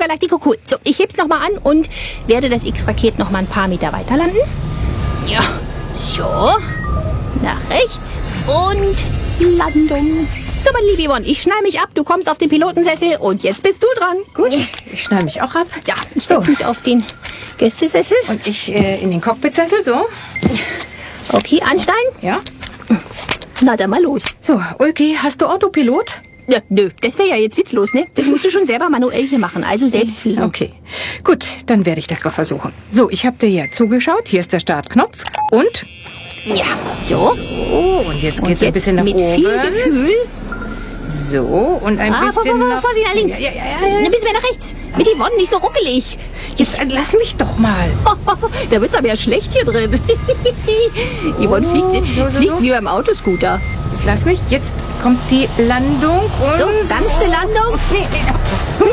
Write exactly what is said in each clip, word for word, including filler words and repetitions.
Galactico, cool. So, ich heb's nochmal an und werde das X-Raket nochmal ein paar Meter weiter landen. Ja, so. Nach rechts und Landung. So, meine liebe Yvonne, ich schnall mich ab, du kommst auf den Pilotensessel und jetzt bist du dran. Gut, ich schnall mich auch ab. Ja, ich setze So. mich auf den Gästesessel. Und ich äh, in den Cockpitsessel, so. Okay, ansteigen. Ja. Na, dann mal los. So, Ulki, hast du Autopilot? Ja, nö, das wäre ja jetzt witzlos, ne? Das musst du schon selber manuell hier machen, also selbst fliegen. Okay, gut, dann werde ich das mal versuchen. So, ich habe dir ja zugeschaut. Hier ist der Startknopf. Und? Ja, so. Oh, und jetzt Und geht's ein jetzt bisschen nach mit oben. viel Gefühl. So, und ein Ah, bisschen vor, vor, nach... Vorsicht, nach links. Ja, ja, ja, ja. Ein bisschen mehr nach rechts. Mit Yvonne, nicht so ruckelig. Jetzt äh, lass mich doch mal. Da wird's aber ja schlecht hier drin. Yvonne fliegt, so, so, fliegt so. wie beim Autoscooter. Jetzt lass mich. Jetzt kommt die Landung und... So, sanfte Landung. Nee, nee.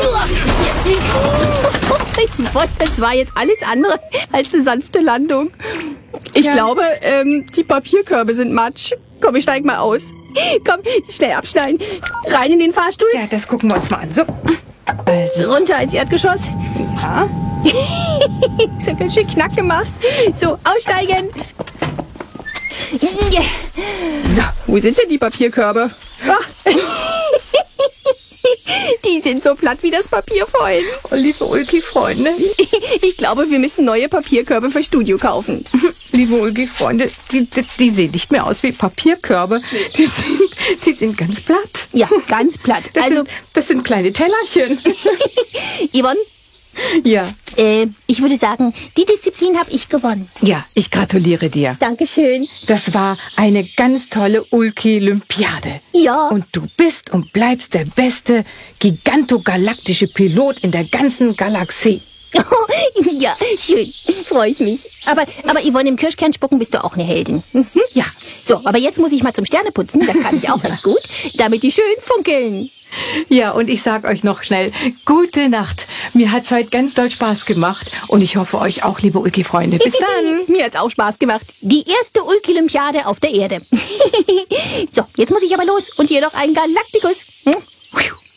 Yvonne, das war jetzt alles andere als eine sanfte Landung. Ich Ja. glaube, ähm, die Papierkörbe sind matsch. Komm, ich steig mal aus. Komm, schnell abschnallen. Rein in den Fahrstuhl. Ja, das gucken wir uns mal an. So, also, Runter ins Erdgeschoss. ja. Ist ja ganz schön knack gemacht. So, aussteigen. So, Wo sind denn die Papierkörbe? Ah. Die sind so platt wie das Papier vorhin. oh, liebe Ulki-Freunde, Ich glaube, wir müssen neue Papierkörbe für Studio kaufen. liebe Ulki-Freunde, die, die, die sehen nicht mehr aus wie Papierkörbe. Die sind, die sind ganz platt. Ja, ganz platt. Das, Also, sind, das sind kleine Tellerchen. Yvonne, Ja. äh, ich würde sagen, die Disziplin habe ich gewonnen. Ja, ich gratuliere dir. Dankeschön. Das war eine ganz tolle Ulki-Olympiade. Ja. Und du bist und bleibst der beste gigantogalaktische Pilot in der ganzen Galaxie. Ja, schön. Freue ich mich. Aber, aber Yvonne, im Kirschkern spucken bist du auch eine Heldin. Mhm. Ja. So, aber jetzt muss ich mal zum Sterneputzen. Das kann ich auch recht gut. Damit die schön funkeln. Ja, und ich sag euch noch schnell, gute Nacht. Mir hat's heute ganz doll Spaß gemacht. Und ich hoffe euch auch, liebe Ulki-Freunde. Bis dann. Mir hat's auch Spaß gemacht. Die erste Ulki-Olympiade auf der Erde. So, jetzt muss ich aber los und hier noch einen Galaktikus. Hm?